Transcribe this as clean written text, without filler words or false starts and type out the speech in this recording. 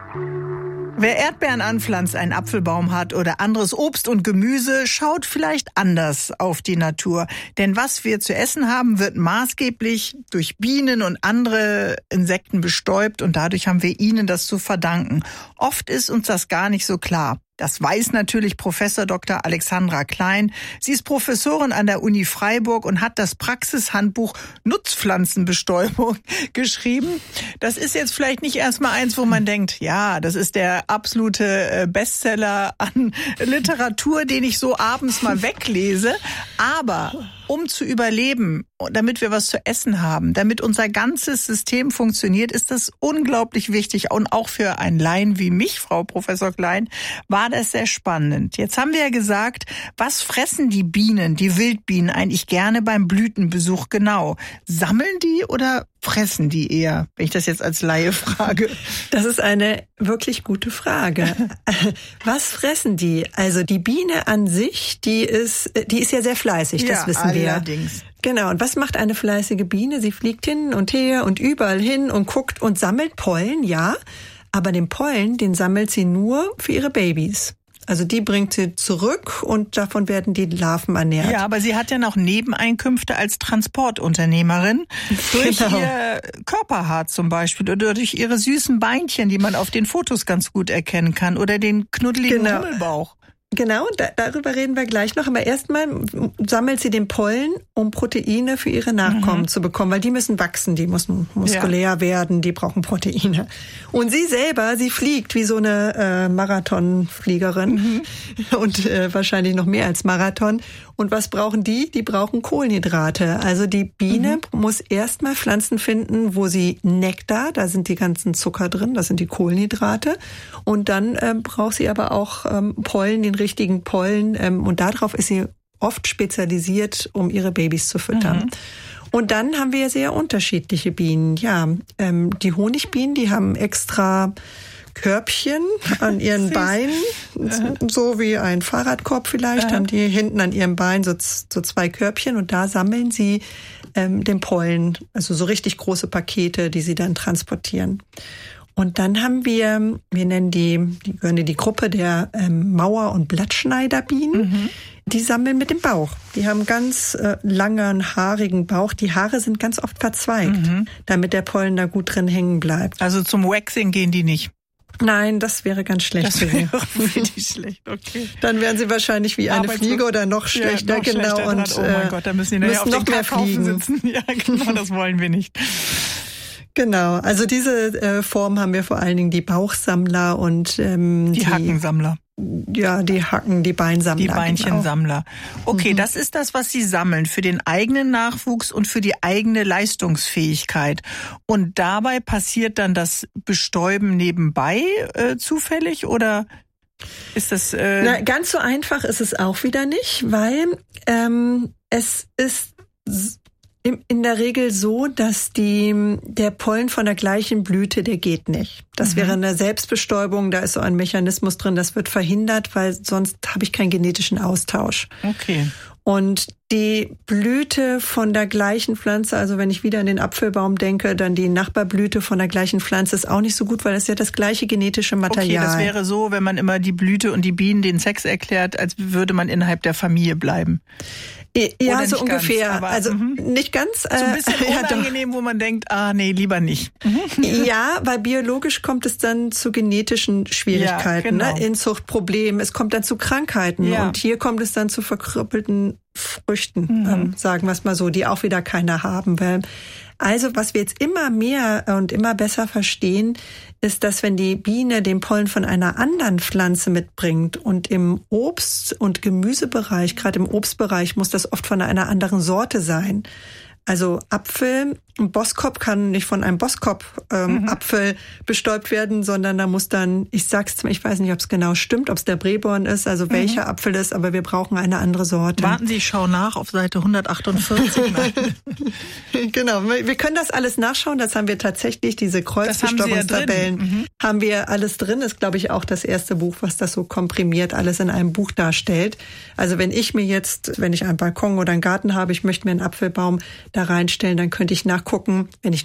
Wer Erdbeeren anpflanzt, einen Apfelbaum hat oder anderes Obst und Gemüse, schaut vielleicht anders auf die Natur. Denn was wir zu essen haben, wird maßgeblich durch Bienen und andere Insekten bestäubt und dadurch haben wir ihnen das zu verdanken. Oft ist uns das gar nicht so klar. Das weiß natürlich Professor Dr. Alexandra Klein. Sie ist Professorin an der Uni Freiburg und hat das Praxishandbuch Nutzpflanzenbestäubung geschrieben. Das ist jetzt vielleicht nicht erstmal eins, wo man denkt, ja, das ist der absolute Bestseller an Literatur, den ich so abends mal weglese. Aber um zu überleben, damit wir was zu essen haben, damit unser ganzes System funktioniert, ist das unglaublich wichtig. Und auch für einen Laien wie mich, Frau Professor Klein, war das sehr spannend. Jetzt haben wir ja gesagt, was fressen die Bienen, die Wildbienen eigentlich gerne beim Blütenbesuch genau? Sammeln die oder fressen die eher, wenn ich das jetzt als Laie frage? Das ist eine wirklich gute Frage. Was fressen die? Also die Biene an sich, die ist ja sehr fleißig, das wissen wir. Allerdings. Genau, und was macht eine fleißige Biene? Sie fliegt hin und her und überall hin und guckt und sammelt Pollen, ja. Aber den Pollen, den sammelt sie nur für ihre Babys. Also die bringt sie zurück und davon werden die Larven ernährt. Ja, aber sie hat ja noch Nebeneinkünfte als Transportunternehmerin. Durch ihr Körperhaar zum Beispiel oder durch ihre süßen Beinchen, die man auf den Fotos ganz gut erkennen kann oder den knuddeligen Hummelbauch. Genau, darüber reden wir gleich noch. Aber erstmal sammelt sie den Pollen, um Proteine für ihre Nachkommen zu bekommen, weil die müssen wachsen, die müssen muskulär werden, die brauchen Proteine. Und sie selber, sie fliegt wie so eine Marathonfliegerin und wahrscheinlich noch mehr als Marathon. Und was brauchen die? Die brauchen Kohlenhydrate. Also die Biene muss erstmal Pflanzen finden, wo sie Nektar, da sind die ganzen Zucker drin, das sind die Kohlenhydrate. Und dann braucht sie aber auch Pollen, den richtigen Pollen. Und darauf ist sie oft spezialisiert, um ihre Babys zu füttern. Und dann haben wir sehr unterschiedliche Bienen. Ja, die Honigbienen, die haben extra Körbchen an ihren Beinen, so wie ein Fahrradkorb vielleicht, haben die hinten an ihrem Bein so zwei Körbchen und da sammeln sie den Pollen, also so richtig große Pakete, die sie dann transportieren. Und dann haben wir nennen die gehören in die Gruppe der Mauer- und Blattschneiderbienen. Die sammeln mit dem Bauch. Die haben ganz langen, haarigen Bauch. Die Haare sind ganz oft verzweigt, damit der Pollen da gut drin hängen bleibt. Also zum Waxing gehen die nicht? Nein, das wäre ganz schlecht. Das wäre richtig schlecht, okay. Dann wären sie wahrscheinlich wie eine Fliege oder noch schlechter, noch genau. Schlechter und oh mein Gott, da müssen die nachher auf noch den mehr fliegen sitzen. Ja, genau, das wollen wir nicht. Genau, also diese Form haben wir vor allen Dingen die Bauchsammler und die Hackensammler. Ja, die Beinsammler. Die Beinchensammler. Okay, das ist das, was Sie sammeln für den eigenen Nachwuchs und für die eigene Leistungsfähigkeit. Und dabei passiert dann das Bestäuben nebenbei zufällig oder ist das... Na, ganz so einfach ist es auch wieder nicht, weil es ist in der Regel so, dass der Pollen von der gleichen Blüte, der geht nicht. Das wäre eine Selbstbestäubung, da ist so ein Mechanismus drin, das wird verhindert, weil sonst habe ich keinen genetischen Austausch. Okay. Und die Blüte von der gleichen Pflanze, also wenn ich wieder an den Apfelbaum denke, dann die Nachbarblüte von der gleichen Pflanze ist auch nicht so gut, weil es ja das gleiche genetische Material. Okay, das wäre so, wenn man immer die Blüte und die Bienen den Sex erklärt, als würde man innerhalb der Familie bleiben. Ja, so ungefähr. Ganz, aber, also nicht ganz. So ein bisschen unangenehm, wo man denkt, nee, lieber nicht. Ja, weil biologisch kommt es dann zu genetischen Schwierigkeiten, ja, genau. Inzuchtproblemen. Es kommt dann zu Krankheiten und hier kommt es dann zu verkrüppelten Früchten, sagen wir es mal so, die auch wieder keiner haben will. Also was wir jetzt immer mehr und immer besser verstehen, ist, dass wenn die Biene den Pollen von einer anderen Pflanze mitbringt und im Obst- und Gemüsebereich, gerade im Obstbereich, muss das oft von einer anderen Sorte sein. Also Apfel, ein Boskop kann nicht von einem Boskop-Apfel bestäubt werden, sondern da muss dann, ich weiß nicht, ob es genau stimmt, ob es der Breborn ist, also welcher Apfel ist, aber wir brauchen eine andere Sorte. Warten Sie, ich schaue nach auf Seite 148. Genau, wir können das alles nachschauen, das haben wir tatsächlich, diese Kreuzbestäubungstabellen haben wir alles drin, ist glaube ich auch das erste Buch, was das so komprimiert alles in einem Buch darstellt. Also wenn ich einen Balkon oder einen Garten habe, ich möchte mir einen Apfelbaum da reinstellen, dann könnte ich nachgucken, wenn ich